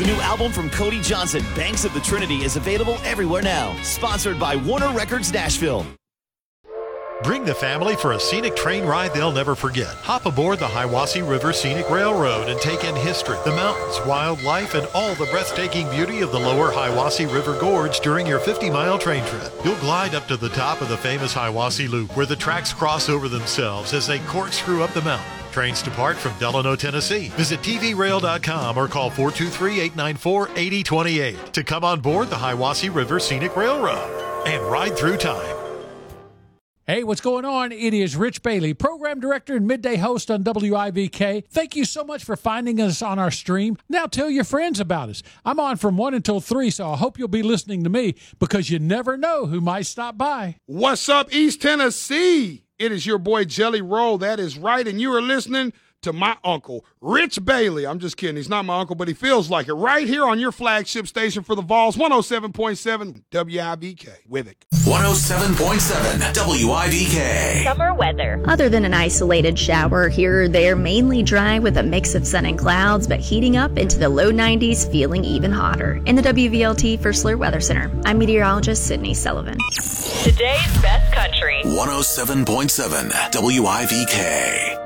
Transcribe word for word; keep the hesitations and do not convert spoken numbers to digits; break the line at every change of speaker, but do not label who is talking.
The new album from Cody Johnson, Banks of the Trinity, is available everywhere now. Sponsored by Warner Records Nashville.
Bring the family for a scenic train ride they'll never forget. Hop aboard the Hiwassee River Scenic Railroad and take in history, the mountains, wildlife, and all the breathtaking beauty of the lower Hiwassee River Gorge during your fifty-mile train trip. You'll glide up to the top of the famous Hiwassee Loop, where the tracks cross over themselves as they corkscrew up the mountain. Trains depart from Delano, Tennessee. Visit T V rail dot com or call four two three, eight nine four, eight zero two eight to come on board the Hiwassee River Scenic Railroad and ride through time.
Hey, what's going on? It is Rich Bailey, program director and midday host on W I V K. Thank you so much for finding us on our stream. Now tell your friends about us. I'm on from one until three, so I hope you'll be listening to me because you never know who might stop by.
What's up, East Tennessee? It is your boy Jelly Roll. That is right, and you are listening to my uncle, Rich Bailey. I'm just kidding. He's not my uncle, but he feels like it. Right here on your flagship station for the Vols, one oh seven point seven W I V K. With it.
one oh seven point seven W I V K.
Summer weather.
Other than an isolated shower here or there, mainly dry with a mix of sun and clouds, but heating up into the low nineties, feeling even hotter. In the W V L T First Alert Weather Center, I'm meteorologist Sydney Sullivan.
Today's best country.
one oh seven point seven W I V K.